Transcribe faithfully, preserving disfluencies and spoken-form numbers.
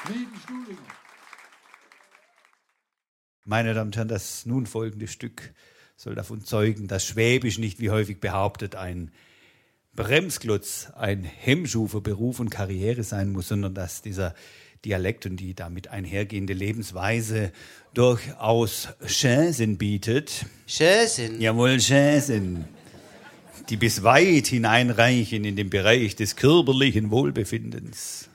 Meine Damen und Herren, das nun folgende Stück soll davon zeugen, dass Schwäbisch nicht, wie häufig behauptet, ein Bremsklotz, ein Hemmschuh für Beruf und Karriere sein muss, sondern dass dieser Dialekt und die damit einhergehende Lebensweise durchaus Chancen bietet. Chancen? Jawohl, Chancen. Die bis weit hineinreichen in den Bereich des körperlichen Wohlbefindens.